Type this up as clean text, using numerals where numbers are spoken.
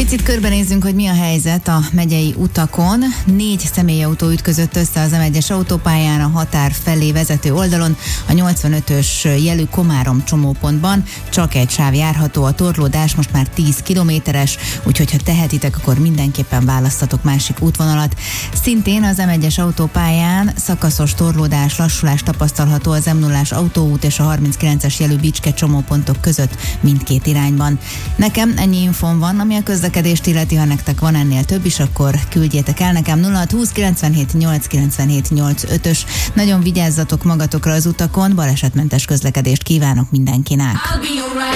Picit körbenézzünk, hogy mi a helyzet a megyei utakon. 4 személyautó ütközött össze az M1-es autópályán a határ felé vezető oldalon. A 85-ös jelű Komárom csomópontban csak egy sáv járható, a torlódás most már 10 kilométeres, úgyhogy ha tehetitek, akkor mindenképpen választatok másik útvonalat. Szintén az M1-es autópályán szakaszos torlódás, lassulás tapasztalható az M0-ás autóút és a 39-es jelű Bicske csomópontok között mindkét irányban. Nekem ennyi infóm van, ami a közlekedést illeti. Ha nektek van ennél több is, akkor küldjétek el nekem 0620 97 897 85-ös. Nagyon vigyázzatok magatokra az utakon, balesetmentes közlekedést kívánok mindenkinek.